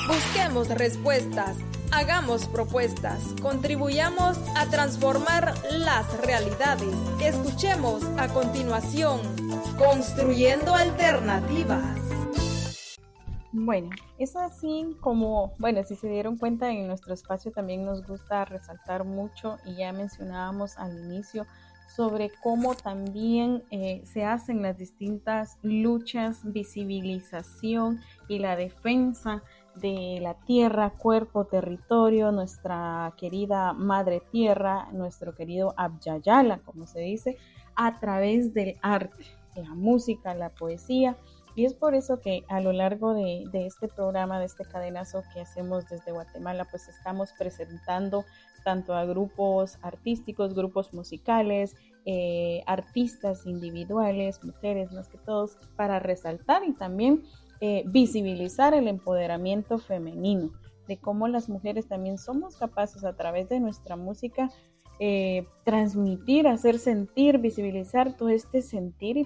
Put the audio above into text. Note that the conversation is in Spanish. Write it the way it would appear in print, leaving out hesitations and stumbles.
Busquemos respuestas, hagamos propuestas, contribuyamos a transformar las realidades. Escuchemos a continuación, Construyendo Alternativas. Bueno, es así como, bueno, si se dieron cuenta, en nuestro espacio también nos gusta resaltar mucho, y ya mencionábamos al inicio sobre cómo también se hacen las distintas luchas, visibilización y la defensa de la tierra, cuerpo, territorio, nuestra querida madre tierra, nuestro querido Abyayala, como se dice, a través del arte, la música, la poesía. Y es por eso que a lo largo de este programa, de este cadenazo que hacemos desde Guatemala, pues estamos presentando tanto a grupos artísticos, grupos musicales, artistas individuales, mujeres más que todos, para resaltar y también visibilizar el empoderamiento femenino, de cómo las mujeres también somos capaces a través de nuestra música transmitir, hacer sentir, visibilizar todo este sentir y